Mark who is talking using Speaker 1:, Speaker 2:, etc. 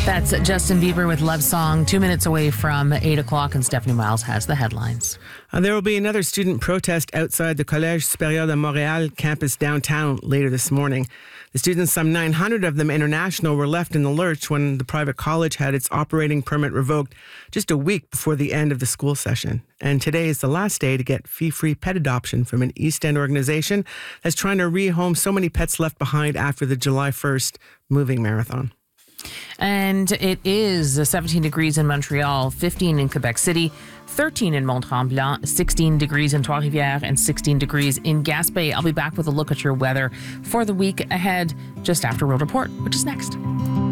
Speaker 1: That's Justin Bieber with Love Song, 2 minutes away from 8 o'clock, and Stephanie Miles has the headlines.
Speaker 2: There will be another student protest outside the Collège Supérieur de Montréal campus downtown later this morning. The students, some 900 of them international, were left in the lurch when the private college had its operating permit revoked just a week before the end of the school session. And today is the last day to get fee-free pet adoption from an East End organization that's trying to rehome so many pets left behind after the July 1st moving marathon.
Speaker 1: And it is 17 degrees in Montreal, 15 in Quebec City, 13 in Mont-Tremblant, 16 degrees in Trois-Rivières, and 16 degrees in Gaspé. I'll be back with a look at your weather for the week ahead just after World Report, which is next.